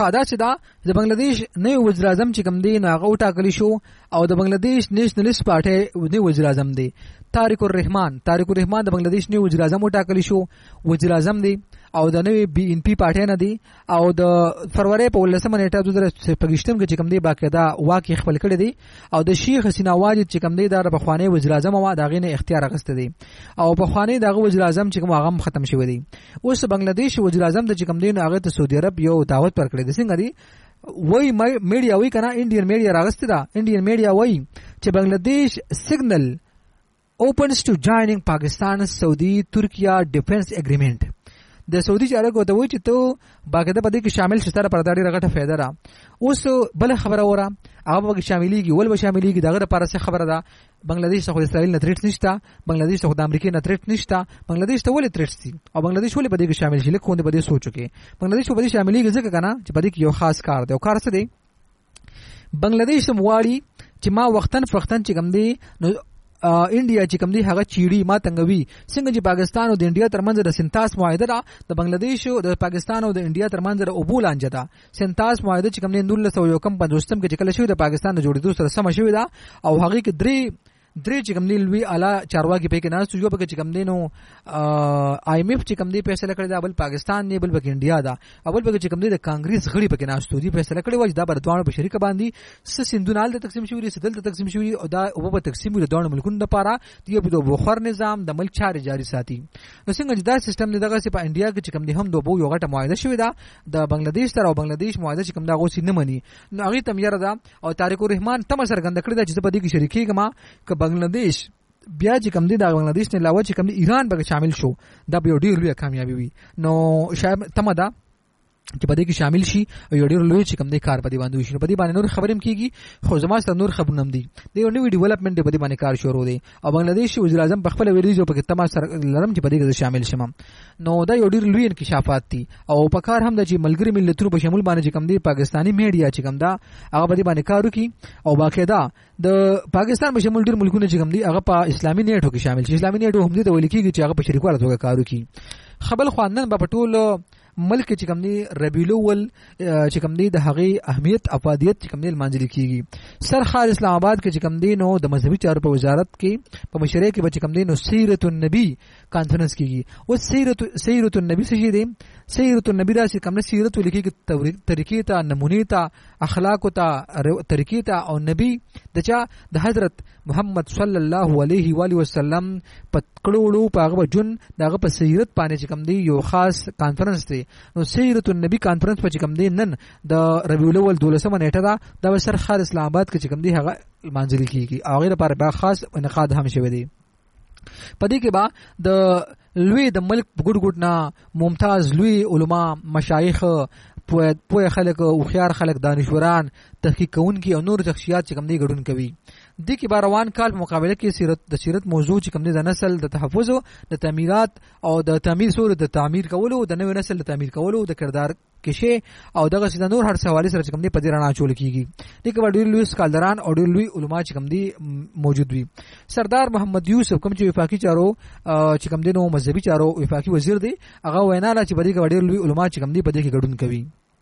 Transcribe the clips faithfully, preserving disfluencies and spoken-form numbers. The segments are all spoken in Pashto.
دا چې دا د بنگلاديش نوی وزیر اعظم چې کوم دی نو هغه وټاکلی شو او د بنگلاديش نېشنلیست پارټي نوی وزیر اعظم دی طارق الرحمن طارق الرحمن د بنگلاديش نوی وزیر اعظم وټاکلی شو وزیر اعظم دی او د نوی بي ان پی پارټي نه دی او د فروری په ولسمه نیټه دوه هزار پنځم کې چې کوم دی باقاعده واقع خپل کړی دی او د شیخ حسین واجد چې کوم دی د بخوانی وزیر اعظم او د غینه اختیار اخیسته دی او بخوانی دغه وزیر اعظم چې کوم هغه ختم شوی دی اوس بنگلاديش وزیر اعظم د چې کوم دی هغه ته سعودي عرب یو دعوت ورکړی دی څنګه دی وای میډیا وای کنه انډین میډیا راغسته دا انډین میډیا وای چې بنگلاديش سیګنل opens to joining Pakistan Saudi Turkey defense agreement د سعودي چارواکو ته وایي چې ته باقاعده په دې کې شامل شې ستاره پرداړي رغټه فایده را اوس بل خبره وره هغه به شاملېږي ول به شاملېږي دغه لپاره څه خبره ده بنگلاديش ته خو اسرائیل نه تریټ نشته بنگلاديش ته خو د امریکا نه تریټ نشته بنگلاديش ته ولې تریټ سي او بنگلاديش ولې په دې کې شامل شي لکه په دې سوچو کې بنگلاديش په دې شاملېږي ځکه کنه چې په دې کې یو خاص کار دی او کار څه دی بنگلاديش مواړي چې ما وختن فختن چې کوم دی نو انډیا چې کوم دی هغه چیړي ما تنګوي څنګه چې پاکستان او د انډیا ترمنځ د سنتاس معاهده ده د بنگلاديش او د پاکستان او د انډیا ترمنځ د اوبول انجه ده سنتاس معاهده چې کوم دی نولس سوه یو کم پنځوستم کې چې کله شوی د پاکستان د جوړېدو سره سم شوی ده او هغه کې درې درې چې کوم دی لوی اعلی چارواکي پکې نه سوجو پکې چې کوم دی نو آی ایم ایف چې کوم دی فیصله کړی دا بل پاکستان نه بل پکې انډیا دا اول پکې چې کوم دی د کانګریس غړي پکې نه ستودي فیصله کړی و چې دا بر دوه په شریک باندې س سندونال د تقسیم شوی سدل د تقسیم شوی او دا او په تقسیم د دوه ملکونو لپاره دی په بخار نظام د ملک چارې جاری ساتي نو څنګه چې دا سیستم دی دغه په انډیا کې چې کوم دی هم دوه یو غټه معاهده شوی دا د بنگلاديش سره او بنگلاديش معاهده چې کوم دا غوسی نه مني نو هغه تم یره دا او طارق الرحمن تم سرګند کړی دا چې په دې کې شریکي کما ک بنگلاديش بیا چې کوم دی د بنگلاديش نه علاوه چې کوم دی ایران به شامل شو دا به ډیر لوی کامیابی وي نو شاید تم دا چې په دې کې شامل شي او یو ډیر لوی چې کوم دی کار په دې باندې وشي په دې باندې نور خبرم کیږي خو زما سره نور خبرونه هم دي د یو نوې ډیولپمنٹ په دې باندې کار شروع دی او بنگلاديش وزیر اعظم په خپل ویډیو په کې تم سره لرم چې په دې کې شامل شمه نو دا یو ډیر لوی انکشافات دي او په کار هم د چې ملګری ملتونو په شمول باندې چې کوم دی پاکستانی میډیا چې کوم دا هغه په دې باندې کار وکي او باقاعده د پاکستان په شمول ډیر ملکونه چې کوم دی هغه په اسلامي نیټو کې شامل شي اسلامي نیټو هم دې ته ولیکي چې هغه په شریکواله توګه کار وکي خبل خواندن په ټولو ملک چې کوم دی ربیع الاول چې کوم دی د هغې اهمیت افادیت چې کوم دی لمانځل کیږي سرخال اسلام آباد کې چې کوم دی نو د مذهبي چارو په وزارت کې په مشرۍ کې به چې کوم دی نو سیرت النبی کانفرنس کیږي او سیرت سیرت النبی څه دی سیرت النبی دا چې کوم نه سیرت لیکي طریقې ته نمونې ته اخلاق ته طریقې ته او نبی د چا د حضرت محمد صلی الله علیه و آله وسلم په کړهړو په هغه جون دغه په سیرت باندې چې کوم دی یو خاص کانفرنس دی نو سیرت النبی کانفرنس په چې کوم دی نن د ربیع الاول دولسمه نیټه ده د سرخال اسلام آباد کې چې کوم دی هغه منځل کیږي او غیر لپاره به خاص انعقاد هم شوی دی پدې کې با د لوی د ملک ګډ ګډ نه ممتاز لوی علما مشایخ پوه پوه خلک او خيار خلک دانشوران تحقیق کوونکي او نور شخصیات چې کوم دی ګډون کوي د کې باروان کال په مقابله کې سیرت د سیرت موضوع چې کوم دی د نسل د تحفظ د تعمیرات او د تعمیر سور د تعمیر کولو د نوې نسل د تعمیر کولو د کردار کې او دغه سیده نور هر حواله سره چې کوم دی په دې رڼا چول کیږي د کې ډېر لوی سکالدران او ډېر لوی علما چې کوم دی موجود وي سردار محمد یوسف کوم چې وفاقي چارو چې کوم دی نو مذهبي چارو وفاقي وزیر دی هغه ویناله چې په دې کې ډېر لوی علما چې کوم دی په دې کې ګډون کوي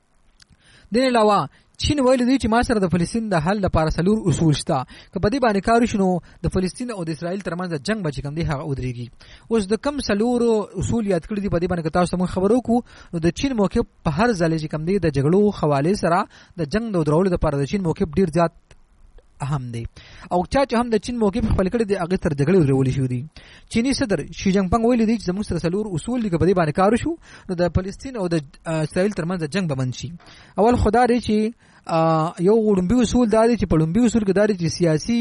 د علاوه چین ویل دی چې ما سره د فلسطین د حل لپاره سلور اصول شته که په دې باندې کار شنو د فلسطین او د اسرائیل ترمنځ جنگ به کوم دی هغه ودرېږي اوس د کم سلور اصول یاد کړی دی په دې باندې تاسو ته خبرو کو نو د چین موقف په هر ځل چې کوم دی د جګړو حواله سره د جنگ د درولو لپاره د چین موقف ډیر زیات اهم دی او چا چې هم د چین موقف خپل کړی دی هغه تر جګړې ورولې شو دی چینی صدر شي جنگ پنګ ویل دی چې زموږ سره سلور اصول دی په دې باندې کار شو نو د فلسطین او د اسرائیل ترمنځ جنگ به منشي اول خدای چې یو وړومبي اصول داري چې په وړومبي اصول کې داري چې سیاسي